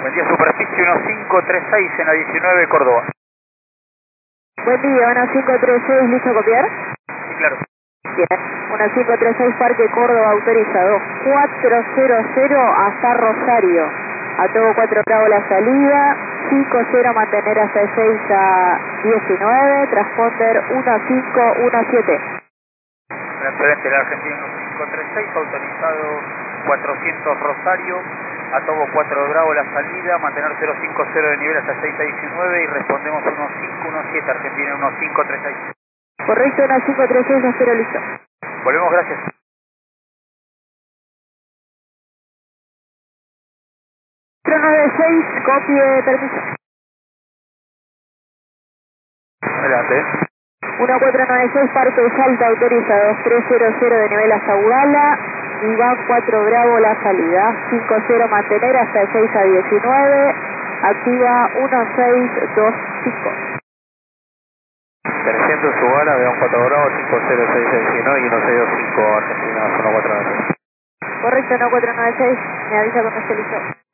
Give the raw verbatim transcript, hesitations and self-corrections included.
Buen día, superficie uno cinco tres seis en la diecinueve, Córdoba. Buen día, uno cinco tres seis, ¿listo a copiar? Sí, claro. Bien, uno cinco tres seis, Parque Córdoba, autorizado. cuatro cero cero hasta Rosario. A todo cuatro Bravo la salida. cinco cero, mantener hasta seis a diecinueve. Transponder uno cinco uno siete. Excelente, la Argentina uno cinco tres seis, autorizado cuatrocientos Rosario. A todo cuatro Bravo la salida, mantener cero cinco cero de nivel hasta seis a diecinueve y respondemos uno cinco uno siete, Argentina uno cinco tres seis. Correcto, uno cinco tres seis, espero listo. Volvemos, gracias. cuatro nueve seis, copie, permiso. Adelante. uno cuatro nueve seis, Parque Salta, autorizado. tres cero cero de nivel hasta Ugala. Y va cuatro Bravo la salida. cinco cero, mantener hasta seis a diecinueve. Activa uno seis dos cinco. trescientos Ugala, vean cuatro Bravo, cinco cero seis diecinueve y uno seis dos cinco, Argentina uno cuatro nueve seis. Correcto, uno cuatro nueve seis. Me avisa cuando esté listo.